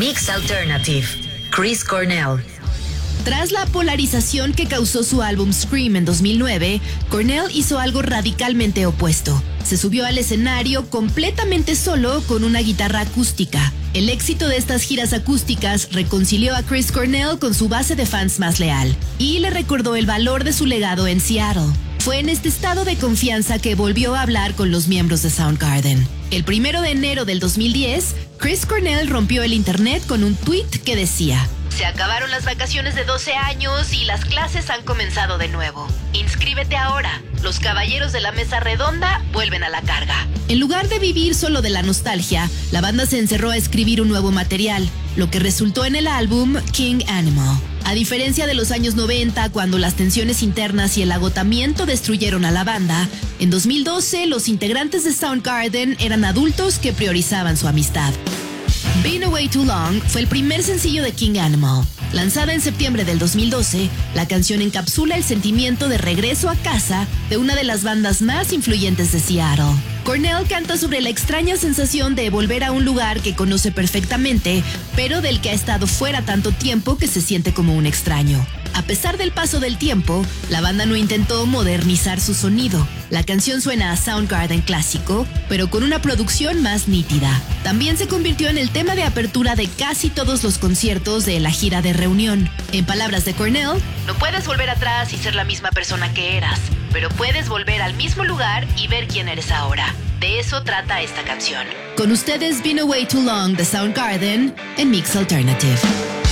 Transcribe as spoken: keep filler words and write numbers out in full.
Mix Alternative, Chris Cornell. Tras la polarización que causó su álbum Scream en dos mil nueve, Cornell hizo algo radicalmente opuesto. Se subió al escenario completamente solo con una guitarra acústica. El éxito de estas giras acústicas reconcilió a Chris Cornell con su base de fans más leal y le recordó el valor de su legado en Seattle. Fue en este estado de confianza que volvió a hablar con los miembros de Soundgarden. El primero de enero del dos mil diez, Chris Cornell rompió el internet con un tweet que decía: "Se acabaron las vacaciones de doce años y las clases han comenzado de nuevo. Inscríbete ahora. Los caballeros de la mesa redonda vuelven a la carga". En lugar de vivir solo de la nostalgia, la banda se encerró a escribir un nuevo material, lo que resultó en el álbum King Animal. A diferencia de los años noventa, cuando las tensiones internas y el agotamiento destruyeron a la banda, en dos mil doce los integrantes de Soundgarden eran adultos que priorizaban su amistad. Been Away Too Long fue el primer sencillo de King Animal. Lanzada en septiembre del dos mil doce, la canción encapsula el sentimiento de regreso a casa de una de las bandas más influyentes de Seattle. Cornell canta sobre la extraña sensación de volver a un lugar que conoce perfectamente, pero del que ha estado fuera tanto tiempo que se siente como un extraño. A pesar del paso del tiempo, la banda no intentó modernizar su sonido. La canción suena a Soundgarden clásico, pero con una producción más nítida. También se convirtió en el tema de apertura de casi todos los conciertos de la gira de reunión. En palabras de Cornell, "No puedes volver atrás y ser la misma persona que eras, pero puedes volver al mismo lugar y ver quién eres ahora". De eso trata esta canción. Con ustedes, Been Away Too Long de Soundgarden en Mix Alternative.